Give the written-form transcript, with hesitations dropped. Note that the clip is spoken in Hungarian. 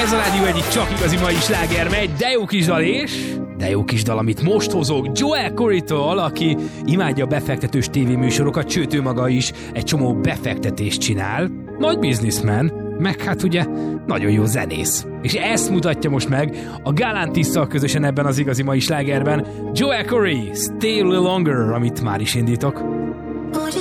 Ez a rádió egyik csak igazi mai sláger megy, de jó kis dal de jó kis dal, amit most hozok Joel Corrytól, aki imádja a befektetős tévéműsorokat, sőt ő maga is egy csomó befektetést csinál. Nagy businessman, meg hát ugye nagyon jó zenész. És ezt mutatja most meg a Galantisszal közösen ebben az igazi mai slágerben. Joel Corry, Stay a Little Longer, amit már is indítok. Would you